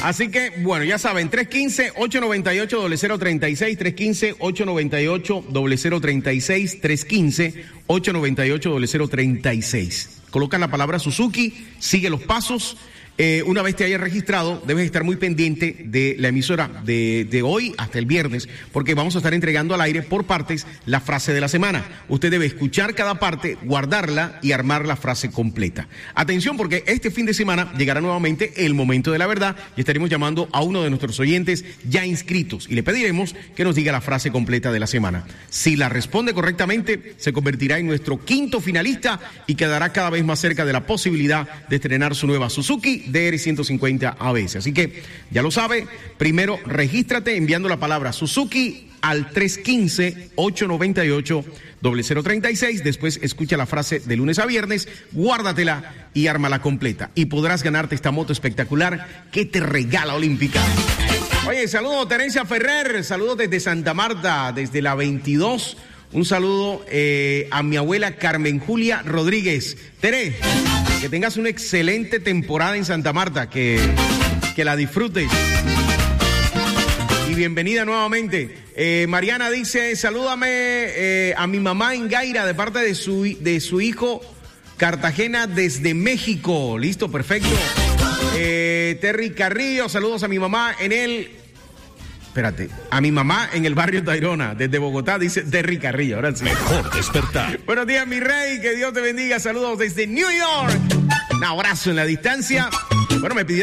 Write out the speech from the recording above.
Así que, bueno, ya saben, 315-898-0036, 315-898-0036, 315-898-0036. Colocan la palabra Suzuki, sigue los pasos. Una vez te hayas registrado, debes estar muy pendiente de la emisora de hoy hasta el viernes, porque vamos a estar entregando al aire por partes la frase de la semana. Usted debe escuchar cada parte, guardarla y armar la frase completa. Atención, porque este fin de semana llegará nuevamente el momento de la verdad y estaremos llamando a uno de nuestros oyentes ya inscritos y le pediremos que nos diga la frase completa de la semana. Si la responde correctamente, se convertirá en nuestro quinto finalista y quedará cada vez más cerca de la posibilidad de estrenar su nueva Suzuki DR150 ABS. Así que ya lo sabe, primero regístrate enviando la palabra Suzuki al 315-898-0036, después escucha la frase de lunes a viernes, guárdatela y ármala completa y podrás ganarte esta moto espectacular que te regala Olímpica. Oye, saludos Terencia Ferrer, saludos desde Santa Marta, desde la 22. Un saludo a mi abuela Carmen Julia Rodríguez. Tere, que tengas una excelente temporada en Santa Marta, que la disfrutes. Y bienvenida nuevamente. Mariana dice, salúdame a mi mamá en Gaira de parte de su hijo Cartagena desde México. Listo, perfecto. Terry Carrillo, saludos a mi mamá a mi mamá en el barrio Tayrona, desde Bogotá, dice Terry Carrillo. Ahora sí. Mejor despertar. Buenos días, mi rey, que Dios te bendiga. Saludos desde New York. Un abrazo en la distancia. Bueno, me pidieron